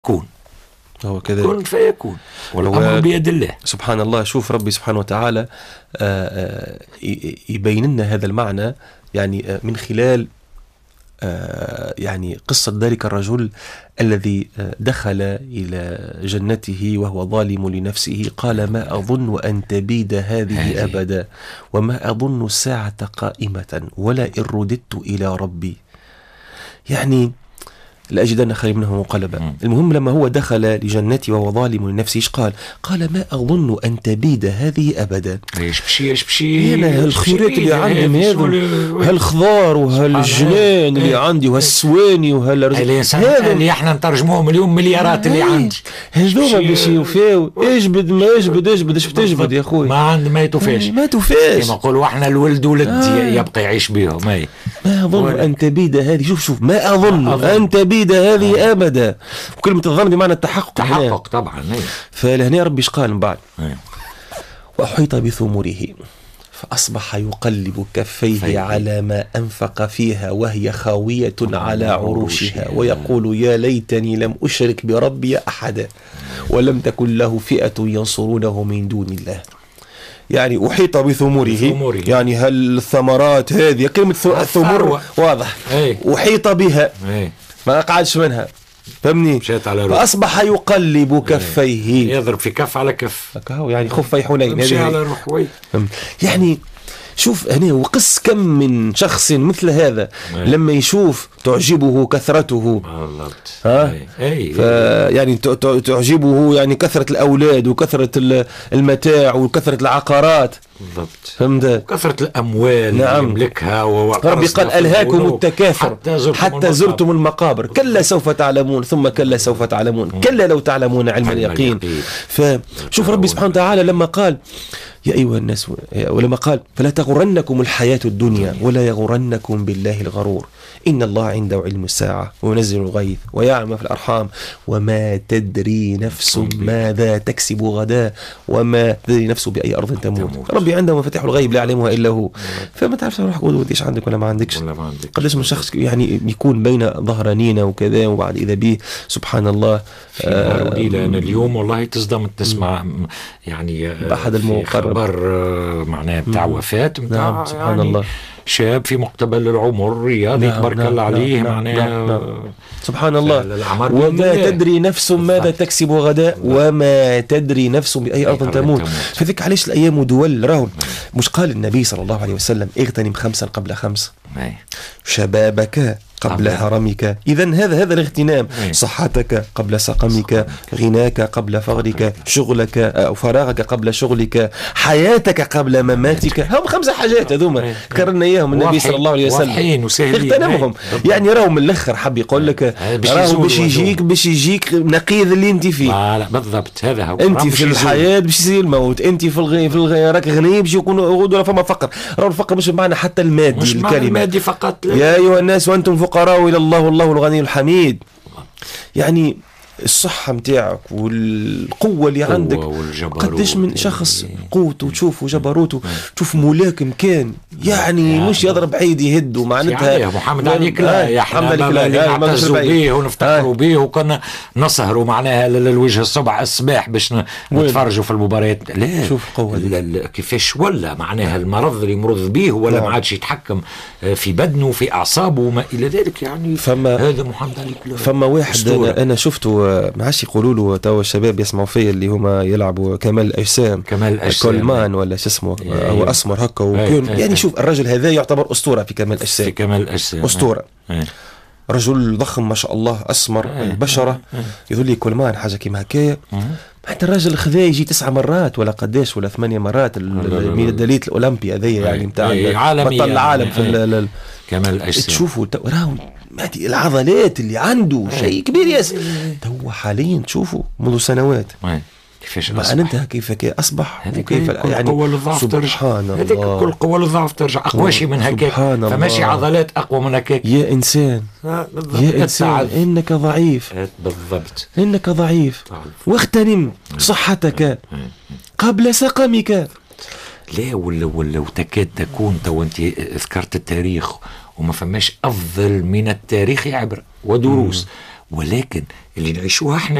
كون هو كذلك. كن فيكون، والأمر بيد الله سبحان الله. شوف ربي سبحانه وتعالى يبين لنا هذا المعنى يعني من خلال يعني قصة ذلك الرجل الذي دخل إلى جنته وهو ظالم لنفسه، قال ما أظن أن تبيد هذه أبدا وما أظن الساعة قائمة ولا إن رددت إلى ربي، يعني لأجدن خير منه منقلبا. المهم لما هو دخل لجنته وهو ظالم لنفسه ايش قال؟ قال ما أظن أن تبيد هذه أبدا. ايش بشي هنا هالخيرات اللي عندهم هذا، هالخضار وهالجنان اللي عندي وهالسواني هذا اللي احنا نترجموهم اليوم مليارات اللي عندي، هذوما باش يوفاو. اجبد ما اجبد ايش بتجبد يا اخوي؟ ما يتوفاش كما نقولوا احنا الولد ولد يبقى يعيش بهم. ما أظن أن تبيد هذه، شوف ما أظن أن تبيد هذه أبدا. وكلمة الظن بمعنى التحقق طبعا. فلهنا ربي قال من بعد وأحيط بثمره فأصبح يقلب كفيه على ما أنفق فيها وهي خاوية على عروشها ويقول يا ليتني لم أشرك بربي أحدا ولم تكن له فئة ينصرونه من دون الله. يعني أحيط بثمره يعني هالثمرات هذه، كلمة الثمر واضح، أحيط بها ما قعدش منها، فهمني؟ فأصبح يقلب كفيه، يضرب في كف على كف يعني خفي حنين مشي على روحوي. يعني شوف هنا وقس كم من شخص مثل هذا لما يشوف تعجبه كثرته، يعني تعجبه يعني كثرة الأولاد وكثرة المتاع وكثرة العقارات، فهمت؟ كثرة الأموال يملكها. ربي قال ألهاكم التكاثر حتى زرتم المقابر كلا سوف تعلمون ثم كلا سوف تعلمون كلا لو تعلمون علم اليقين. فشوف ربي سبحانه وتعالى لما قال يا أيها الناس، ولما قال فلا تغرنكم الحياة الدنيا ولا يغرنكم بالله الغرور إن الله عنده علم الساعة وينزل الغيث ويعلم في الأرحام وما تدري نفس ماذا تكسب غدا وما تدري نفس بأي أرض تموت. ربي عنده مفاتيح الغيب لا يعلمها إلا هو. فما تعرفش روحك ايش عندك ولا ما عندكش. قداش من شخص يعني يكون بين ظهرانين وكذا وبعد إذا به سبحان الله. لأن اليوم والله تصدم تسمع يعني بأحد المقرب معناه بتاع وفاة سبحان يعني الله شاب في مقتبل العمر رياضي تبارك الله عليه معناه سبحان الله. وما تدري نفس ماذا تكسب غدا وما تدري نفس بأي أرض تموت. فذيك علاش الأيام ودول راهو مش قال النبي صلى الله عليه وسلم اغتنم 5 قبل 5 شبابك قبل هرمك. إذن هذا الاغتنام، صحتك قبل سقمك، غناك قبل فقرك، شغلك أو فراغك قبل شغلك، حياتك قبل مماتك. هم 5 حاجات هذوما كررنا إياهم النبي صلى الله عليه وسلم اغتنمهم. يعني راهو من الآخر حب يقول لك راهو باش يجيك نقيض اللي انت فيه. لا بالضبط هذا هو. انت في الحياة باش يصير الموت، انت في راك غني باش يكون غدوة فما فقر. راهو الفقر مش بمعنى حتى المادي، مش الكلمة المادي فقط. يا أيها الناس وأنتم فقراء إلى الله والله الغني الحميد. يعني الصحة متاعك والقوة اللي عندك، قديش من شخص قوته تشوفه جبروته، تشوف ملاكم كان يعني مش يضرب عيد يهده معناتها يا محمد عليك لا يا حمد نعتزوا به ونفتخروا به وكنا نسهروا معناها للوجه الصباح باش نتفرجوا في المباريات. لا شوف قوة كيفاش ولا معناها المرض اللي مرض به ولا ما عادش يتحكم في بدنه وفي أعصابه وما إلى ذلك. يعني هذا محمد عليك فما واحد أنا شفته ما عادش يقولوا له توا الشباب يسمعوا فيه اللي هما يلعبوا كمال الأجسام كولمان ولا شو اسمه هو أسمر هكا وكان يعني شوف الرجل هذا يعتبر أسطورة في كمال الأجسام أسطورة. رجل ضخم ما شاء الله أسمر البشرة يقول لي كولمان حاجة كيما هكايا. حتى الرجل خذا يجي 9 مرات ولا قداش ولا 8 مرات الميدالية الأولمبيا ذي يعني متاع بطل العالم في كمال الأجسام. تشوفوا راهو العضلات اللي عنده شيء كبير ياسر. تو حاليا تشوفوا منذ سنوات كيفاش أصبح أنت كيف أصبح وكيف يعني القوة للضعف سبحان الله. كل قوة للضعف ترجع أقوى شيء من هكاك. فماشي عضلات أقوى من هكاك. يا إنسان يا إنسان إنك ضعيف. بالضبط إنك ضعيف واغتنم صحتك قبل سقمك. لا ولا تكاد تكون تو أنت ذكرت التاريخ وما فماش أفضل من التاريخ عبر ودروس ولكن اللي نعيشوها احنا